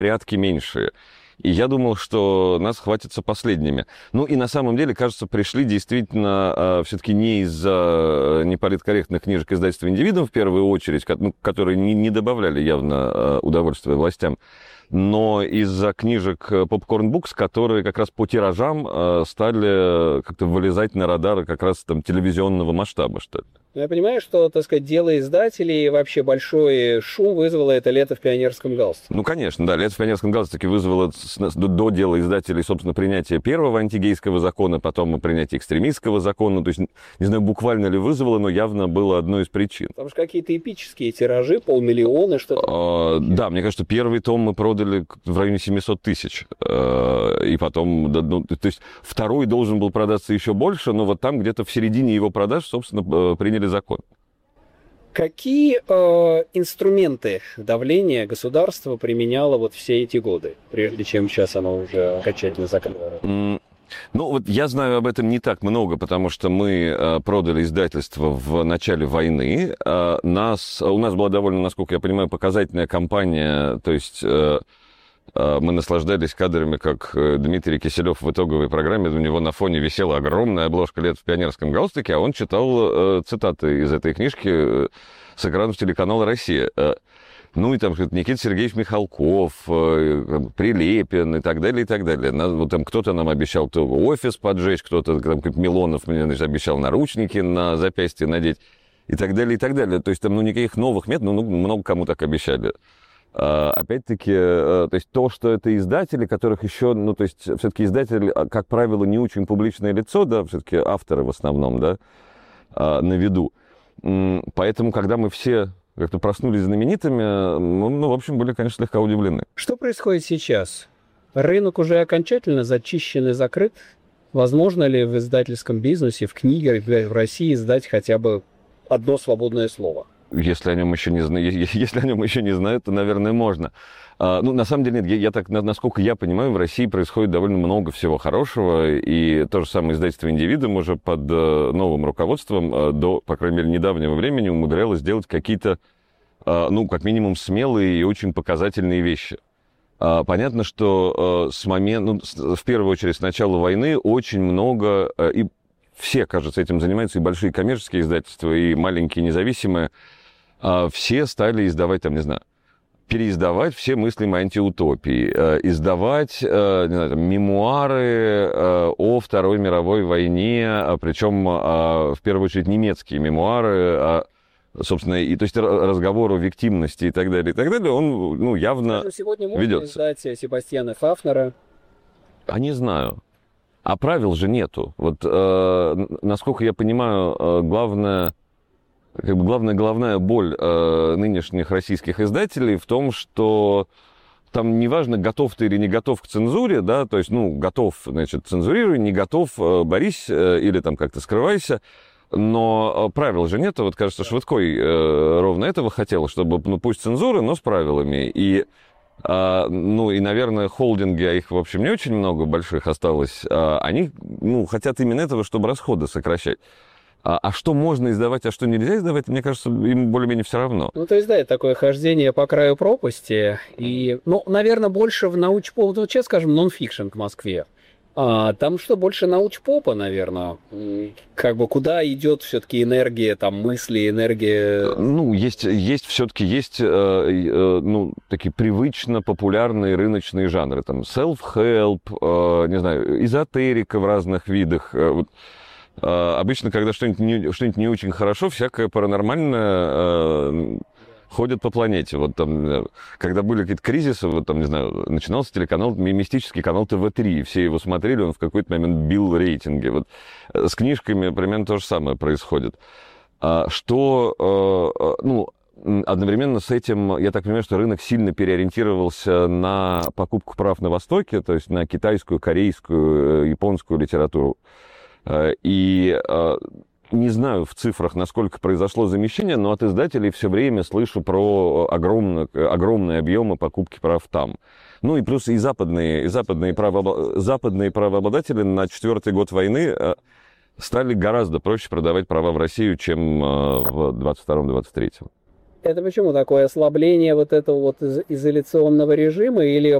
порядке меньшие. И я думал, что нас хватится последними. Ну и на самом деле, кажется, пришли действительно все-таки не из-за неполиткорректных книжек издательства «Индивидуум» в первую очередь, которые не добавляли явно удовольствия властям, но из-за книжек Popcorn Books, которые как раз по тиражам стали как-то вылезать на радары как раз там телевизионного масштаба, что ли. Я понимаю, что, так сказать, дело издателей, вообще большой шум вызвало это «Лето в пионерском галстуке». Ну, конечно, да. «Лето в пионерском галстуке» вызвало до дела издателей, собственно, принятие первого антигейского закона, потом принятие экстремистского закона. То есть, не знаю, буквально ли вызвало, но явно было одной из причин. Потому что какие-то эпические тиражи, 500 000, что-то. Да, мне кажется, первый том мы продали в районе 700 тысяч. И потом, ну, то есть, второй должен был продаться еще больше, но вот там где-то в середине его продаж, собственно, приняли закон. Какие инструменты давления государство применяло вот все эти годы, прежде чем сейчас оно уже окончательно закрыло? Ну, вот я знаю об этом не так много, потому что мы продали издательство в начале войны. У нас была довольно, насколько я понимаю, показательная кампания, то есть мы наслаждались кадрами, как Дмитрий Киселев в итоговой программе, у него на фоне висела огромная обложка «Лет в пионерском галстуке», а он читал цитаты из этой книжки с экранов телеканала «Россия». Ну и там Никита Сергеевич Михалков, Прилепин и так далее, и так далее. Вот там кто-то нам обещал офис поджечь, кто-то, там, как Милонов мне, значит, обещал наручники на запястье надеть и так далее, и так далее. То есть там, никаких новых методов, много кому так обещали. Опять-таки, то есть то, что это издатели, которых еще, то есть все-таки издатель, как правило, не очень публичное лицо, да, все-таки авторы в основном, да, на виду. Поэтому, когда мы все как-то проснулись знаменитыми, мы, в общем, были, конечно, слегка удивлены. Что происходит сейчас? Рынок уже окончательно зачищен и закрыт? Возможно ли в издательском бизнесе, в книге в России издать хотя бы одно свободное слово? Если о нем еще не знают, то, наверное, можно. На самом деле, нет, насколько я понимаю, в России происходит довольно много всего хорошего, и то же самое издательство «Индивидуум» уже под новым руководством до, по крайней мере, недавнего времени умудрялось делать какие-то, как минимум, смелые и очень показательные вещи. Понятно, что в первую очередь, с начала войны очень много, и все, кажется, этим занимаются, и большие коммерческие издательства, и маленькие независимые, все стали издавать, переиздавать все мыслимые антиутопии, издавать мемуары о Второй мировой войне, причем в первую очередь немецкие мемуары, собственно, и то есть разговор о виктимности и так далее, он явно сегодня можно ведется. издать Себастьяна Фафнера? А не знаю. А правил же нету. Вот, насколько я понимаю, головная боль нынешних российских издателей в том, что там неважно, готов ты или не готов к цензуре, да, то есть, готов, цензурируй, не готов, борись или там как-то скрывайся, но правил же нету. Вот, кажется, Швыдкой ровно этого хотел, чтобы, пусть цензуры, но с правилами. И наверное, холдинги, а их, в общем, не очень много больших осталось, они, хотят именно этого, чтобы расходы сокращать. А что можно издавать, а что нельзя издавать, мне кажется, им более-менее все равно. То есть, да, это такое хождение по краю пропасти. И, наверное, больше в научпоп, сейчас, скажем, нон-фикшн в Москве. Там что, больше научпопа, наверное? Куда идет все-таки энергия, мысли, энергия? Такие привычно популярные рыночные жанры. Там self-help, не знаю, эзотерика в разных видах. Обычно, когда что-нибудь не очень хорошо, всякое паранормальное ходят по планете. Вот там, когда были какие-то кризисы, начинался телеканал, мистический канал ТВ-3, все его смотрели, он в какой-то момент бил рейтинги. Вот с книжками примерно то же самое происходит. Одновременно с этим, я так понимаю, что рынок сильно переориентировался на покупку прав на Востоке, то есть на китайскую, корейскую, японскую литературу. И не знаю в цифрах, насколько произошло замещение, но от издателей все время слышу про огромные объемы покупки прав там. И плюс и западные правообладатели на 4-й год войны стали гораздо проще продавать права в Россию, чем в 22-23-м. Это почему такое ослабление вот этого вот изоляционного режима или